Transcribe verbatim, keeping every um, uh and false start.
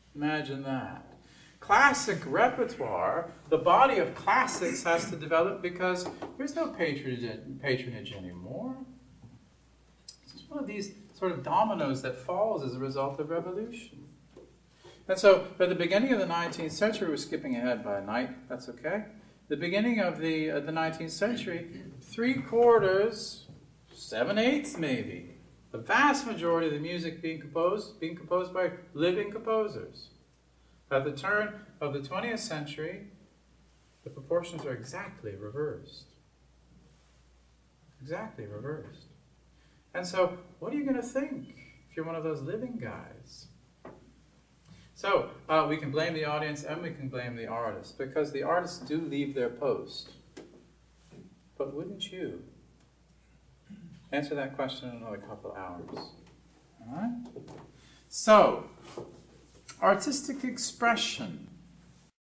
Imagine that. Classic repertoire, the body of classics has to develop because there's no patronage, patronage anymore. It's just one of these sort of dominoes that falls as a result of revolution. And so, at the beginning of the nineteenth century, we're skipping ahead by a night, that's okay. The beginning of the, uh, the nineteenth century, three quarters, seven eighths maybe, the vast majority of the music being composed, being composed by living composers. At the turn of the twentieth century, the proportions are exactly reversed. Exactly reversed. And so, what are you going to think if you're one of those living guys? So, uh, we can blame the audience and we can blame the artist, because the artists do leave their post. But wouldn't you? Answer that question in another couple hours. All right? So, artistic expression.